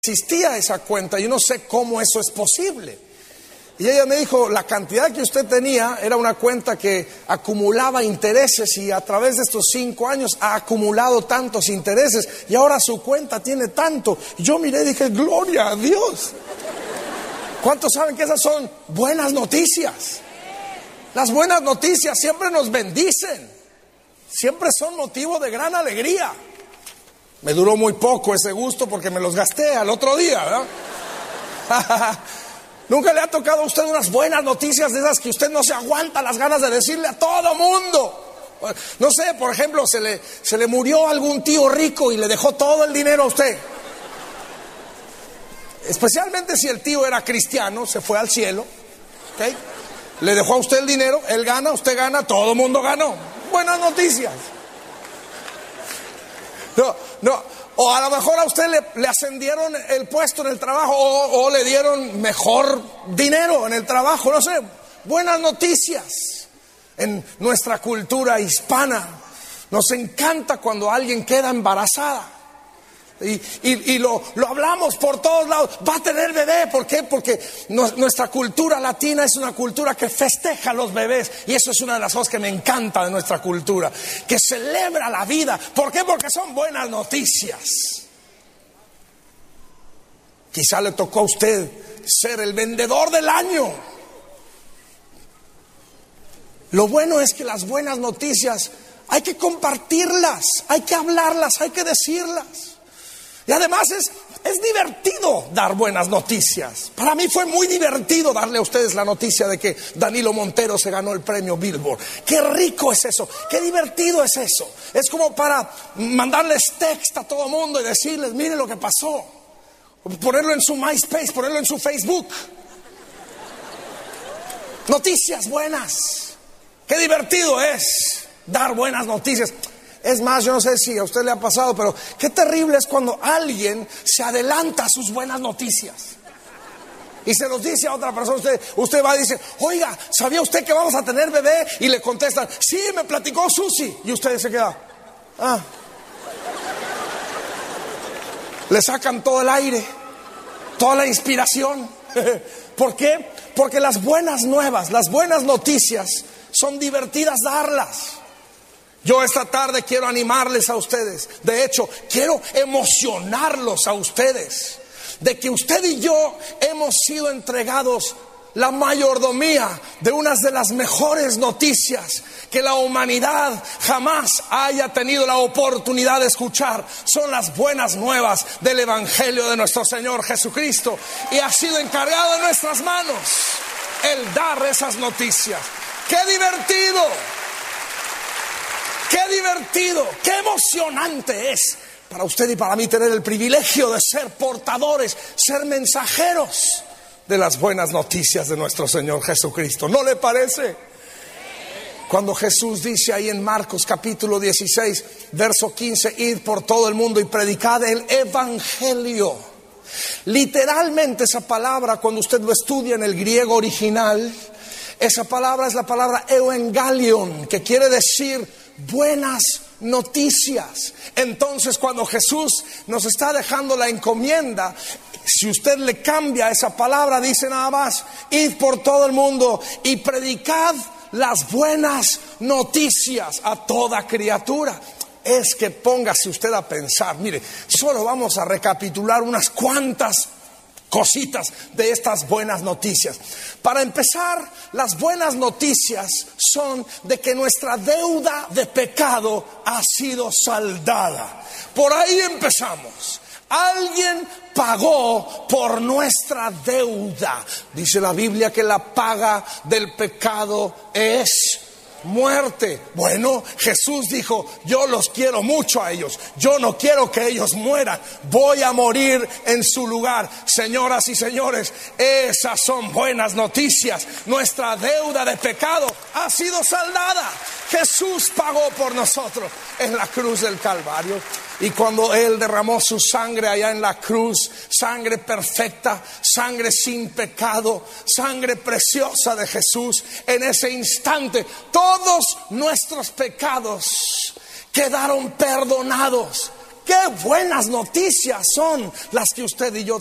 existía esa cuenta. Yo no sé cómo eso es posible. Y ella me dijo, la cantidad que usted tenía era una cuenta que acumulaba intereses y a través de estos 5 años ha acumulado tantos intereses y ahora su cuenta tiene tanto. Y yo miré y dije, gloria a Dios. ¿Cuántos saben que esas son buenas noticias? Las buenas noticias siempre nos bendicen, siempre son motivo de gran alegría. Me duró muy poco ese gusto porque me los gasté al otro día, ¿verdad? ¿Nunca le ha tocado a usted unas buenas noticias de esas que usted no se aguanta las ganas de decirle a todo mundo? No sé, por ejemplo, se le murió algún tío rico y le dejó todo el dinero a usted. Especialmente si el tío era cristiano, se fue al cielo, ¿okay? Le dejó a usted el dinero, él gana, usted gana, todo el mundo ganó. Buenas noticias. No, o a lo mejor a usted le ascendieron el puesto en el trabajo o le dieron mejor dinero en el trabajo, no sé, buenas noticias. En nuestra cultura hispana nos encanta cuando alguien queda embarazada. Y lo hablamos por todos lados. Va a tener bebé. ¿Por qué? Porque nuestra cultura latina es una cultura que festeja a los bebés. Y eso es una de las cosas que me encanta de nuestra cultura, que celebra la vida. ¿Por qué? Porque son buenas noticias. Quizá le tocó a usted ser el vendedor del año. Lo bueno es que las buenas noticias hay que compartirlas, hay que hablarlas, hay que decirlas. Y además es divertido dar buenas noticias. Para mí fue muy divertido darle a ustedes la noticia de que Danilo Montero se ganó el premio Billboard. Qué rico es eso, qué divertido es eso. Es como para mandarles text a todo mundo y decirles, miren lo que pasó. Ponerlo en su MySpace, ponerlo en su Facebook. Noticias buenas. Qué divertido es dar buenas noticias. Es más, yo no sé si a usted le ha pasado, pero qué terrible es cuando alguien se adelanta a sus buenas noticias y se los dice a otra persona. Usted va y dice, oiga, ¿sabía usted que vamos a tener bebé? Y le contestan, sí, me platicó Susi. Y usted se queda, le sacan todo el aire, toda la inspiración. ¿Por qué? Porque las buenas nuevas, las buenas noticias son divertidas darlas. Yo esta tarde quiero animarles a ustedes. De hecho, quiero emocionarlos a ustedes de que usted y yo hemos sido entregados la mayordomía de unas de las mejores noticias que la humanidad jamás haya tenido la oportunidad de escuchar. Son las buenas nuevas del Evangelio de nuestro Señor Jesucristo. Y ha sido encargado en nuestras manos el dar esas noticias. ¡Qué divertido! ¡Qué divertido! ¡Qué emocionante es para usted y para mí tener el privilegio de ser portadores, ser mensajeros de las buenas noticias de nuestro Señor Jesucristo? ¿No le parece? Cuando Jesús dice ahí en Marcos capítulo 16, verso 15, id por todo el mundo y predicad el Evangelio. Literalmente esa palabra, cuando usted lo estudia en el griego original, esa palabra es la palabra euangelion, que quiere decir buenas noticias. Entonces, cuando Jesús nos está dejando la encomienda, si usted le cambia esa palabra, dice nada más, id por todo el mundo y predicad las buenas noticias a toda criatura. Es que póngase usted a pensar, mire, solo vamos a recapitular unas cuantas cositas de estas buenas noticias. Para empezar, las buenas noticias son de que nuestra deuda de pecado ha sido saldada. Por ahí empezamos. Alguien pagó por nuestra deuda. Dice la Biblia que la paga del pecado es muerte. Bueno, Jesús dijo, yo los quiero mucho a ellos, yo no quiero que ellos mueran, voy a morir en su lugar. Señoras y señores, esas son buenas noticias. Nuestra deuda de pecado ha sido saldada. Jesús pagó por nosotros en la cruz del Calvario. Y cuando Él derramó su sangre allá en la cruz, sangre perfecta, sangre sin pecado, sangre preciosa de Jesús, en ese instante todos nuestros pecados quedaron perdonados. qué buenas noticias son las que usted y yo